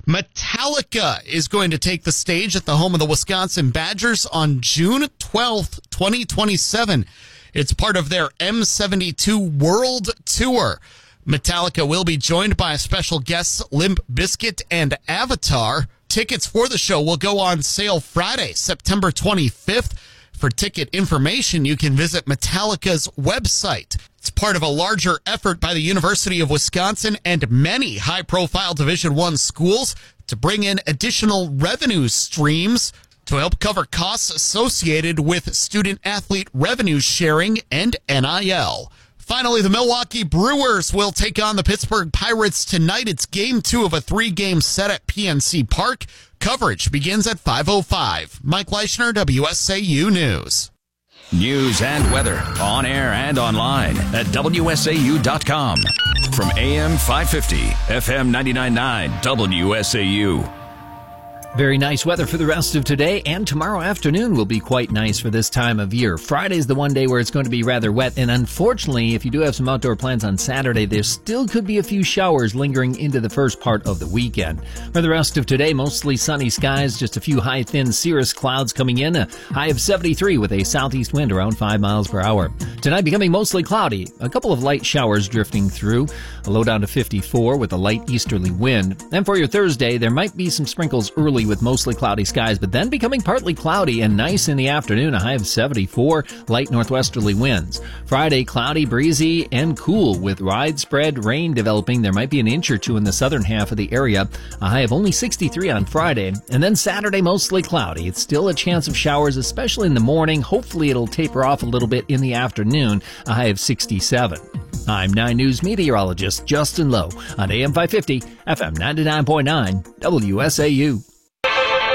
Metallica is going to take the stage at the home of the Wisconsin Badgers on June 12th, 2027. It's part of their M72 World Tour. Metallica will be joined by special guests Limp Bizkit and Avatar. Tickets for the show will go on sale Friday, September 25th. For ticket information, you can visit Metallica's website. It's part of a larger effort by the University of Wisconsin and many high-profile Division I schools to bring in additional revenue streams to help cover costs associated with student-athlete revenue sharing and NIL. Finally, the Milwaukee Brewers will take on the Pittsburgh Pirates tonight. It's Game 2 of a 3-game set at PNC Park. Coverage begins at 5:05. Mike Leischner, WSAU News. News and weather on air and online at WSAU.com. From AM 550, FM 99.9, WSAU. Very nice weather for the rest of today, and tomorrow afternoon will be quite nice for this time of year. Friday's the one day where it's going to be rather wet, and unfortunately, if you do have some outdoor plans on Saturday, there still could be a few showers lingering into the first part of the weekend. For the rest of today, mostly sunny skies, just a few high, thin cirrus clouds coming in, a high of 73 with a southeast wind around 5 miles per hour. Tonight becoming mostly cloudy, a couple of light showers drifting through, a low down to 54 with a light easterly wind. And for your Thursday, there might be some sprinkles early with mostly cloudy skies, but then becoming partly cloudy and nice in the afternoon, a high of 74, light northwesterly winds. Friday, cloudy, breezy, and cool with widespread rain developing. There might be an inch or two in the southern half of the area, a high of only 63 on Friday. And then Saturday, mostly cloudy. It's still a chance of showers, especially in the morning. Hopefully it'll taper off a little bit in the afternoon, a high of 67. I'm 9 News meteorologist Justin Lowe on AM 550, FM 99.9, WSAU.